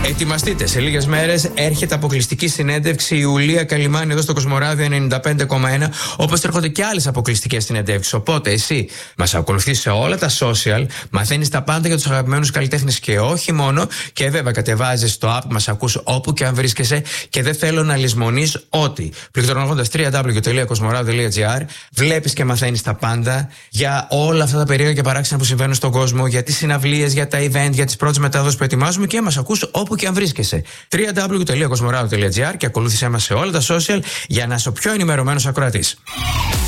Ετοιμαστείτε, σε λίγες μέρες έρχεται αποκλειστική συνέντευξη Ιουλία Καλιμάνη εδώ στο Κοσμοράδιο 95,1. Όπως έρχονται και άλλες αποκλειστικές συνεντεύξεις. Οπότε εσύ μας ακολουθείς σε όλα τα social, μαθαίνεις τα πάντα για τους αγαπημένους καλλιτέχνες και όχι μόνο. Και βέβαια κατεβάζεις το app, μας ακούς όπου και αν βρίσκεσαι. Και δεν θέλω να λησμονείς ότι πληκτρολογώντας www.cosmoradio.gr βλέπεις και μαθαίνεις τα πάντα για όλα αυτά τα περίεργα και παράξενα που συμβαίνουν στον κόσμο, για τις συναυλίες, για τα event, για τις πρώτες μεταδόσεις που ετοιμάζουμε και μας ακούς όπου και αν βρίσκεσαι. www.cosmoradio.gr και ακολούθησέ μας σε όλα τα social για να είσαι ο πιο ενημερωμένος ακροατής.